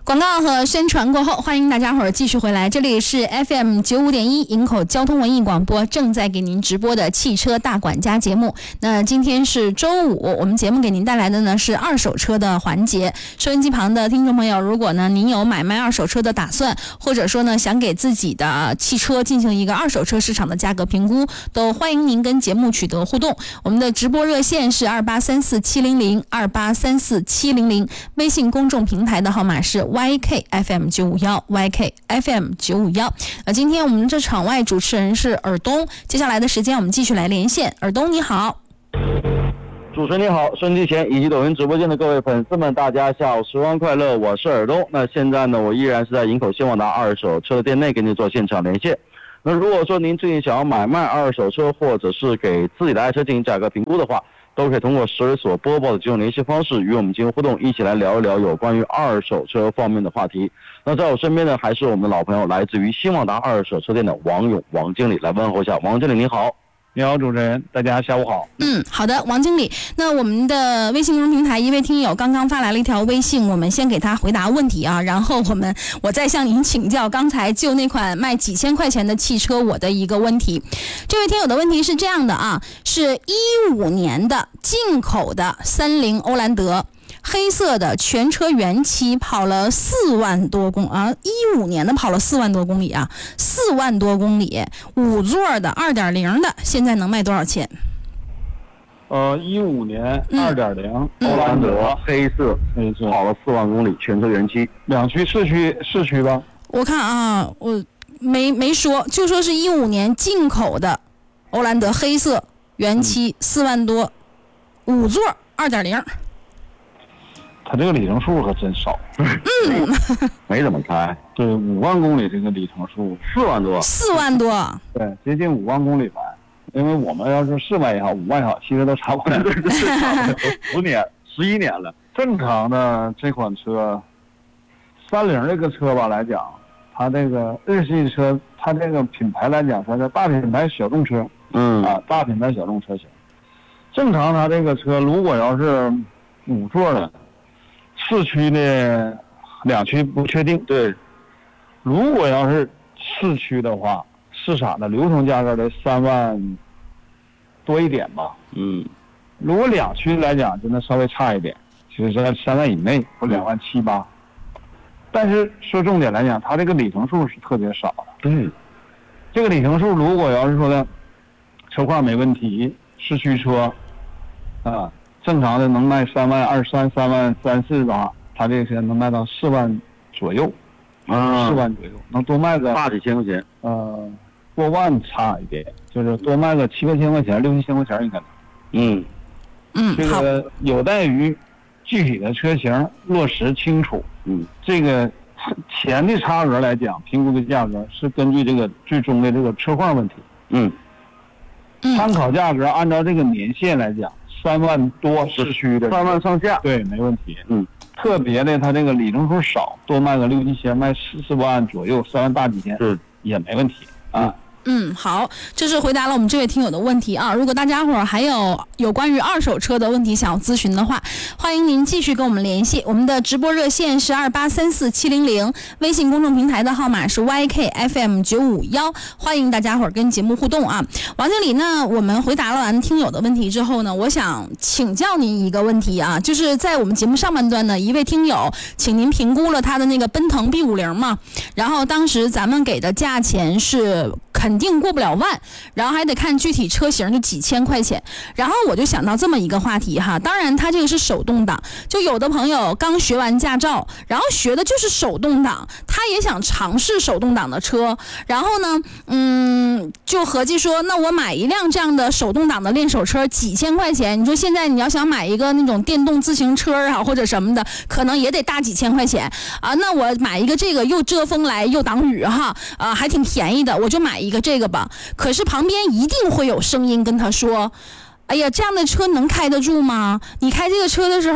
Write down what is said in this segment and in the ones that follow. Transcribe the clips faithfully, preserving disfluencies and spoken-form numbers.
广告和宣传过后，欢迎大家伙儿继续回来，这里是 F M 九五点一营口交通文艺广播，正在给您直播的汽车大管家节目。那今天是周五，我们节目给您带来的呢是二手车的环节。收音机旁的听众朋友，如果呢您有买卖二手车的打算，或者说呢想给自己的汽车进行一个二手车市场的价格评估，都欢迎您跟节目取得互动。我们的直播热线是二八三四七零零二八三四七零零，微信公众平台的号码是 Y K F M 九五一 Y K F M 九五一。呃，今天我们这场外主持人是尔东，接下来的时间我们继续来连线。尔东你好。 主持人你好，收音机前以及抖音直播间的各位粉丝们，大家下午时光快乐，我是尔东。那现在呢，我依然是在营口新旺达二手车店内跟您做现场连线。那如果说您最近想要买卖二手车，或者是给自己的爱车进行价格评估的话，都可以通过十位所播报的几种联系方式与我们进行互动，一起来聊一聊有关于二手车方面的话题。那在我身边呢，还是我们的老朋友，来自于新旺达二手车店的王勇王经理，来问候一下。王经理你好。 你好，主持人，大家下午好。 嗯，好的，王经理。那我们的微信公众平台一位听友刚刚发来了一条微信，我们先给他回答问题啊，然后我们我再向您请教刚才就那款卖几千块钱的汽车我的一个问题。这位听友的问题是这样的啊，是一五年的进口的三菱欧蓝德。黑色的全车原漆，跑了四万多公啊，一五年的跑了四万多公里啊，四万多公里，五座的二点零的，现在能卖多少钱？ 呃，一五年二点零欧蓝德黑色， 黑色跑了四万公里，全车原漆， 两驱四驱四驱吧？ 我看啊，我没没说，就说是一五年进口的欧蓝德黑色原漆，四、嗯、万多，五座二点零。 他这个里程数可真少， 嗯， 没怎么开。 对，五万公里这个里程数， 四万多， 四万多， 对，接近五万公里吧。因为我们要是四万也好，五万也好，其实都差不多， 十年、十一年了。 正常的这款车，三菱这个车吧来讲，它这个日系车，它这个品牌来讲，它是大品牌小众车， 嗯啊，大品牌小众车型。正常它这个车如果要是五座的。四驱的，两驱不确定。 对， 如果要是四驱的话，市场的流通价格的三万多一点吧。 嗯， 如果两驱来讲，真的稍微差一点，其实在三万以内，或两万七八。但是说重点来讲，它这个里程数是特别少的。 对， 这个里程数如果要是说的车况没问题，四驱车，啊。正常的能卖三万二三、三万三四吧，他这个车能卖到四万左右， 啊， 四万左右，能多卖个大几千块钱， 呃，过万差一点，就是多卖个七八千块钱、六七千块钱应该能。 嗯嗯， 这个有待于具体的车型落实清楚。 嗯， 这个钱的差额来讲，评估的价格是根据这个最终的这个车况问题。 嗯， 参考价格按照这个年限来讲。三万多市区的， 三万上下， 对，没问题。 嗯， 特别的，它这个里程数少，多卖个六七千，卖四四万左右，三万大几千， 是也没问题啊。 嗯，好，这是回答了我们这位听友的问题啊。如果大家伙儿还有有关于二手车的问题想要咨询的话，欢迎您继续跟我们联系。我们的直播热线是二八三四七零零，微信公众平台的号码是 Y K F M 九五一，欢迎大家伙儿跟节目互动啊。王经理呢，我们回答了完听友的问题之后呢，我想请教您一个问题啊，就是在我们节目上半段呢，一位听友请您评估了他的那个奔腾 B 五零嘛，然后当时咱们给的价钱是肯定过不了万，然后还得看具体车型，就几千块钱。然后我就想到这么一个话题哈，当然它这个是手动挡，就有的朋友刚学完驾照，然后学的就是手动挡，他也想尝试手动挡的车，然后呢，嗯，就合计说，那我买一辆这样的手动挡的练手车，几千块钱，你说现在你要想买一个那种电动自行车啊或者什么的，可能也得大几千块钱啊。那我买一个这个又遮风来又挡雨哈，啊，还挺便宜的，我就买一个这个吧。可是旁边一定会有声音跟他说，哎呀，这样的车能开得住吗？你开这个车的时候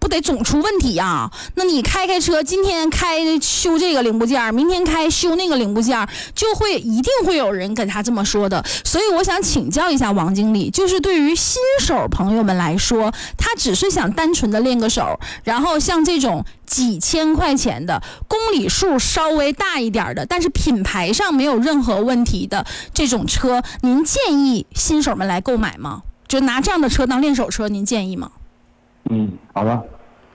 不得总出问题呀？那你开开车，今天开修这个零部件，明天开修那个零部件，就会一定会有人跟他这么说的。所以我想请教一下王经理，就是对于新手朋友们来说，他只是想单纯的练个手，然后像这种几千块钱的公里数稍微大一点的，但是品牌上没有任何问题的这种车，您建议新手们来购买吗？就拿这样的车当练手车，您建议吗？ 嗯，好的。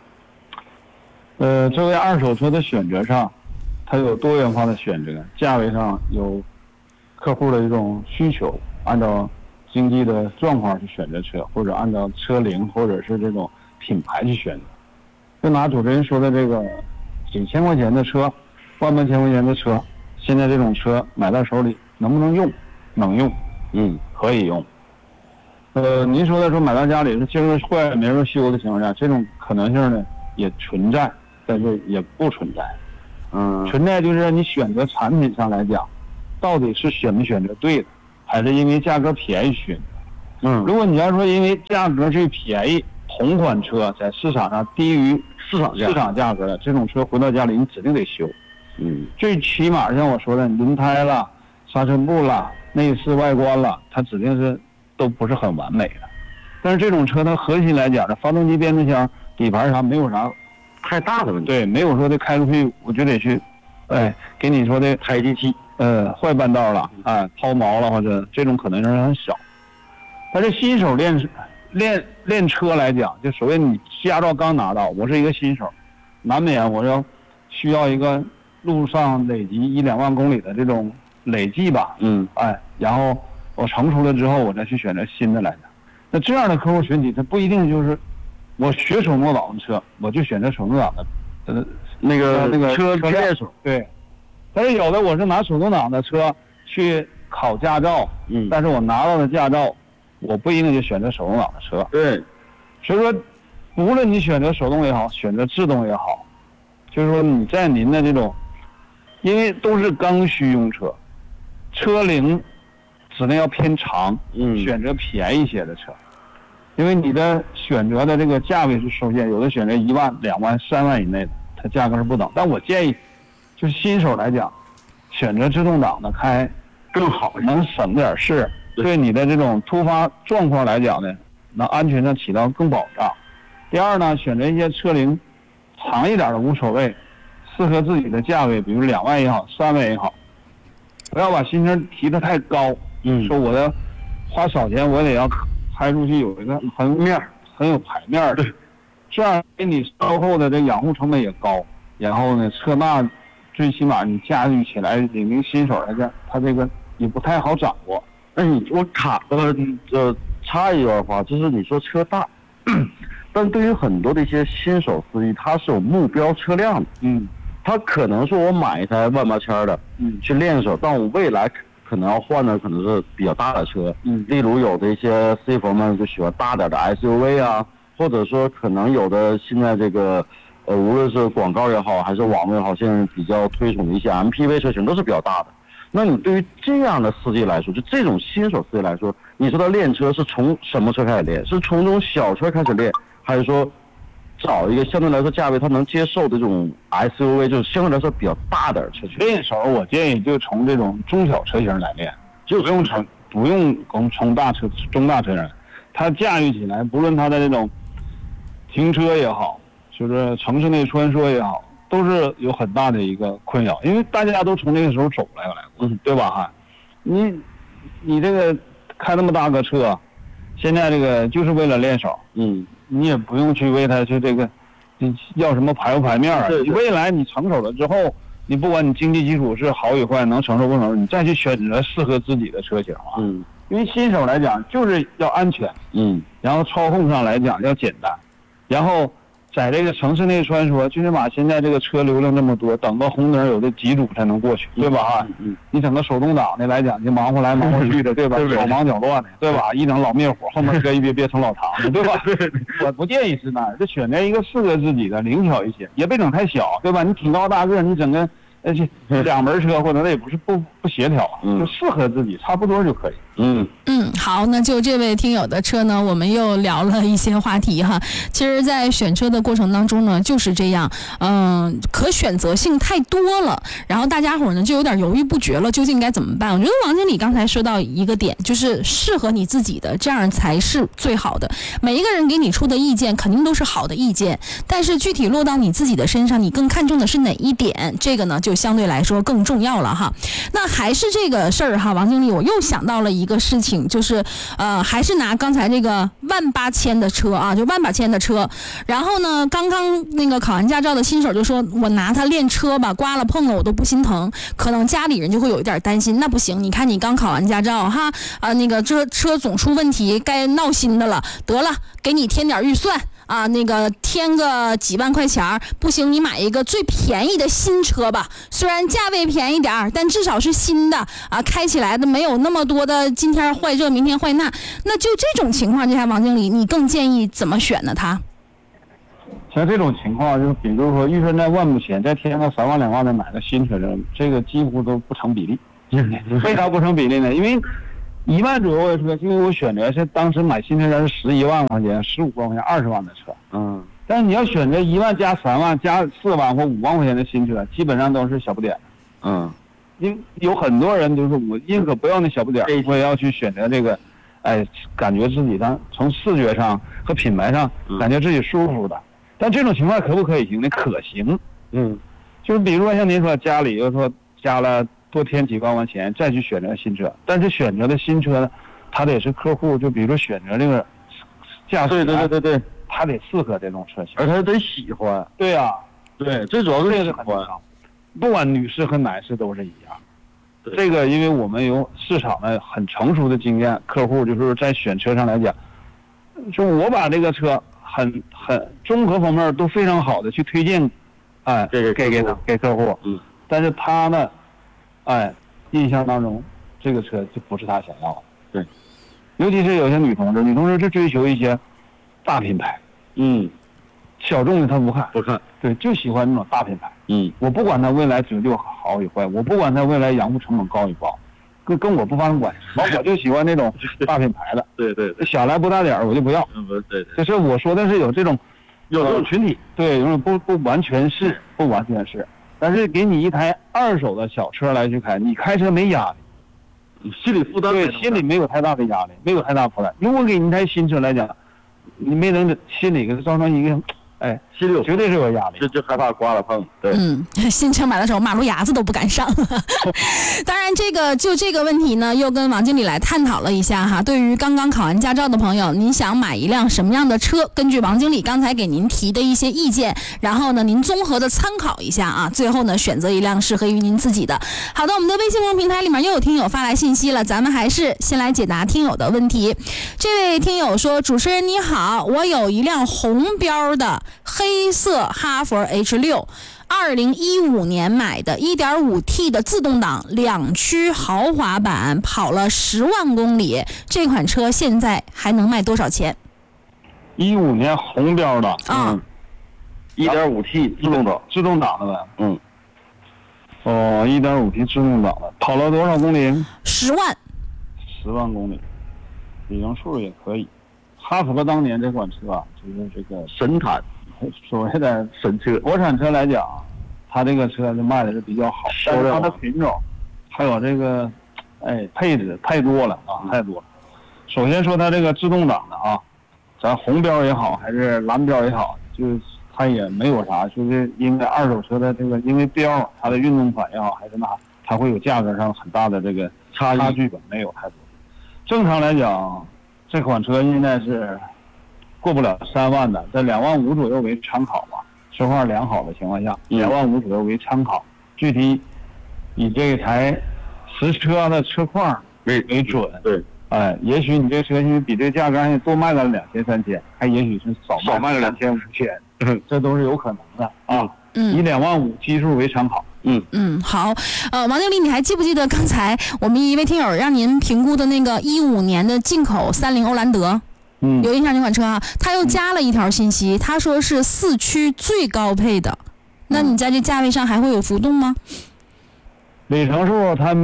呃，作为二手车的选择上，它有多元化的选择，价位上有客户的一种需求，按照经济的状况去选择车，或者按照车龄或者是这种品牌去选择。就拿主持人说的这个几千块钱的车，万八千块钱的车，现在这种车买到手里能不能用？能用，嗯，可以用。呃，您说的说买到家里是今儿坏明儿修的情况下，这种可能性呢也存在，但是也不存在。嗯，存在就是你选择产品上来讲，到底是选没选择对的，还是因为价格便宜选择？嗯，如果你要说因为价格最便宜，同款车在市场上低于市场市场价格的这种车，回到家里你指定得修。嗯，最起码像我说的，轮胎了、刹车布了、内饰外观了，它指定是都不是很完美的。但是这种车它核心来讲呢，发动机、变速箱、底盘啥没有啥太大的问题。对，没有说的开出去我就得去，哎，给你说的开机器，呃，坏半道了，啊，抛锚了或者这种可能性很小。但是新手练练练车来讲，就所谓你驾照刚拿到，我是一个新手，难免我要需要一个路上累积一两万公里的这种累计吧，嗯，哎，然后我成熟了之后，我再去选择新的来讲。那这样的客户群体，他不一定就是我学手动挡的车，我就选择手动挡的，呃，那个那个车练手，对。但是有的我是拿手动挡的车去考驾照，嗯，但是我拿到的驾照，我不一定就选择手动挡的车，对。所以说，无论你选择手动也好，选择制动也好，就是说你在您的这种，因为都是刚需用车，车龄指定要偏长，嗯，选择便宜些的车，因为你的选择的这个价位是受限，有的选择一万、两万、三万以内的，它价格是不等。但我建议，就是新手来讲，选择自动挡的开更好，能省点事，对你的这种突发状况来讲呢，能安全上起到更保障。第二呢，选择一些车龄长一点的无所谓，适合自己的价位，比如两万也好，三万也好，不要把心情提得太高。嗯，说我要花少钱，我得要开出去有一个很面很有牌面的，这样给你售后的这养护成本也高。然后呢，车纳最起码你驾驭起来，李明新手来讲，他这个也不太好掌握。 那你我卡呃呃插一段话，就是你说车大，但对于很多的一些新手司机，他是有目标车辆的，嗯，他可能说我买一台万八千的，嗯，去练手，但我未来可能要换的可能是比较大的车，嗯，例如有的一些 C 佛们就喜欢大点的 S U V 啊，或者说可能有的现在这个，呃，无论是广告也好，还是网络也好，现在比较推崇的一些 M P V 车型都是比较大的。那你对于这样的司机来说，就这种新手司机来说，你说他练车是从什么车开始练？是从这种小车开始练，还是说找一个相对来说价位他能接受的这种 S U V， 就是相对来说比较大点的车型？ 练手我建议就从这种中小车型来练，就不用从不用从从大车中大车型，他驾驭起来，不论他的这种停车也好，就是城市内穿梭也好，都是有很大的一个困扰，因为大家都从那个时候走来来过，嗯，对吧？哈，你你这个开那么大个车，现在这个就是为了练手，嗯，你也不用去为他去这个，你要什么牌不牌面啊？你未来你成熟了之后，你不管你经济基础是好与坏，能承受不承受，你再去选择适合自己的车型啊。嗯，因为新手来讲就是要安全，嗯，然后操控上来讲要简单，然后在这个城市内穿梭，最起码现在这个车流量这么多，等个红灯有的几组才能过去，对吧？哈、嗯，你整个手动挡的来讲，就忙活来忙活去的，对吧？手忙脚乱的，对吧？一整老灭火，后面车一别别成老长的，对吧？我不建议是那样，就选择一个适合自己的，灵巧一些，也别整太小，对吧？你挺高大个，你整个而且两门车或者那也不是不不不协调， 嗯， 就适合自己差不多就可以。 嗯嗯，好，那就这位听友的车呢，我们又聊了一些话题哈。其实，在选车的过程当中呢，就是这样，嗯，可选择性太多了，然后大家伙呢就有点犹豫不决了，究竟该怎么办？我觉得王经理刚才说到一个点，就是适合你自己的，这样才是最好的。每一个人给你出的意见肯定都是好的意见，但是具体落到你自己的身上，你更看重的是哪一点？这个呢，就相对来说更重要了哈。那还是这个事儿哈，王经理，我又想到了一个事情，就是呃，还是拿刚才这个万八千的车啊，就万把千的车，然后呢，刚刚那个考完驾照的新手就说，我拿它练车吧，刮了碰了我都不心疼，可能家里人就会有一点担心，那不行，你看你刚考完驾照哈，啊，那个这车总出问题，该闹心的了，得了，给你添点预算。啊，那个添个几万块钱儿，不行，你买一个最便宜的新车吧。虽然价位便宜点儿，但至少是新的啊，开起来的没有那么多的今天坏这明天坏那。那就这种情况之下，王经理，你更建议怎么选呢？他像这种情况，就比如说预算在万不钱，再添个三万两万的买个新车，这个几乎都不成比例。为啥不成比例呢？因为一万左右的车，因为我选择是当时买新车是十一万块钱、十五万块钱、二十万的车， 嗯， 但是你要选择一万加三万加四万或五万块钱的新车，基本上都是小不点， 嗯， 因为有很多人就是我宁可不要那小不点，我也要去选择这个，哎，感觉自己的从视觉上和品牌上感觉自己舒服的。嗯、但这种情况可不可以行呢？可行， 嗯， 就是比如说像您说家里又说加了。多添几万块钱再去选择新车，但是选择的新车呢，它得是客户，就比如说选择这个驾驶， 对对对对对， 他得适合这种车型， 而他得喜欢。 对呀、啊， 对，最主要是喜欢。 不管女士和男士都是一样。这个因为我们有市场的很成熟的经验，客户就是在选车上来讲，就我把这个车很很综合方面都非常好的去推荐，哎，给给给他给客户， 嗯， 但是他呢。哎，印象当中，这个车就不是他想要的。 对， 尤其是有些女同志，女同志就追求一些大品牌， 嗯， 小众的她不看， 不看， 对，就喜欢那种大品牌。 嗯， 我不管它未来折旧好与坏，我不管它未来养护成本高与高，跟跟我不发生关系。我就喜欢那种大品牌的。 对对对， 小来不大点儿我就不要。 嗯，不对对。 就是我说的是有这种， 有这种群体， 对，有种不不完全是，不完全是。但是给你一台二手的小车来去开，你开车没压力，心理负担对，心里没有太大的压力，没有太大负担。如果给你一台新车来讲，你没能心里给它造成一个，哎， 心里有绝对是有压力， 就就害怕刮了碰。对， 嗯，新车买的时候马路牙子都不敢上。当然，这个就这个问题呢，又跟王经理来探讨了一下哈。对于刚刚考完驾照的朋友，您想买一辆什么样的车？根据王经理刚才给您提的一些意见，然后呢，您综合的参考一下啊，最后呢，选择一辆适合于您自己的。好的，我们的微信公众平台里面又有听友发来信息了，咱们还是先来解答听友的问题。这位听友说：“主持人你好，我有一辆红标的黑色哈佛 H 六。”二零一五年买的 一点五 T 的自动挡两驱豪华版，跑了十万公里，这款车现在还能卖多少钱？ 一五年红标的， 啊， 一点五 T 自动挡， 自动挡的呗， 嗯， 哦，一点五 T 自动挡的，跑了多少公里？ 十万， 十万公里，里程数也可以。哈佛当年这款车啊，就是这个神坦。 所谓的神车， 国产车来讲，它这个车就卖的是比较好，但是它的品种还有这个，哎，配置太多了啊，太多了。首先说它这个自动挡的啊，咱红标也好，还是蓝标也好，就是它也没有啥，就是因为二手车的这个，因为标它的运动款也好，还是那，它会有价格上很大的这个差差距吧，没有太多。正常来讲，这款车应该是过不了三万的，在两万五左右为参考吧。车况良好的情况下，两万五左右为参考。具体以这台实车的车况为为准。 对， 哎，也许你这车因为比这价格还多卖了两千三千，还也许是少少卖了两千五千，这都是有可能的啊。 嗯， 以两万五基数为参考。 嗯嗯，好，呃，王经理，你还记不记得刚才我们一位听友让您评估的那个一五年的进口三菱欧蓝德？ 嗯， 有印象这款车啊？他又加了一条信息，他说是四驱最高配的，那你在这价位上还会有浮动吗？ 里程数它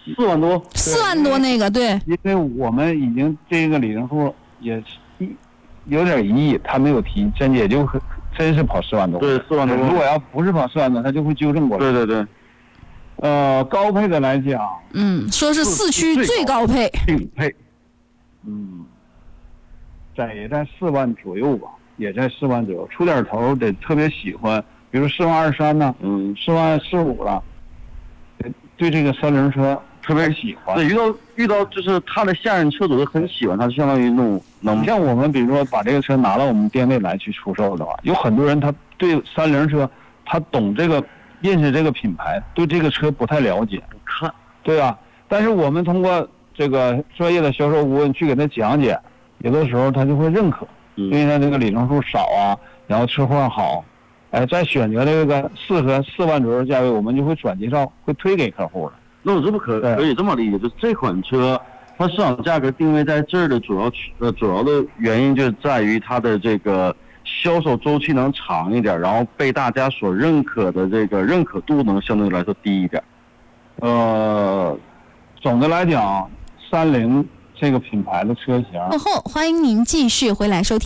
四万多， 四万多那个，对， 因为我们已经这个里程数也是有点疑义，他没有提，真也就真是跑四万多。 对，四万多。 如果要不是跑四万多，他就会纠正过来。 对对对。 呃，高配的来讲， 嗯，说是四驱最高配， 顶配，嗯，在也在四万左右吧，也在四万左右，出点头得特别喜欢，比如四万二三呢，嗯，四万四五了，对这个三轮车特别喜欢。 对，遇到遇到就是他的下任车主都很喜欢，他相当于那种能。 像我们比如说把这个车拿到我们店内来去出售的话，有很多人他对三轮车他懂这个。认识这个品牌，对这个车不太了解， 看， 对吧？但是我们通过这个专业的销售顾问去给他讲解，有的时候他就会认可， 嗯、 因为他这个里程数少啊，然后车况好，哎，再选择这个适合四万左右价位，我们就会转介绍，会推给客户了。 那我这么可可以这么理解，就是这款车它市场价格定位在这儿的主要呃主要的原因就在于它的这个。销售周期能长一点，然后被大家所认可的这个认可度能相对来说低一点。 呃，总的来讲，三菱这个品牌的车型。 后欢迎您继续回来收听。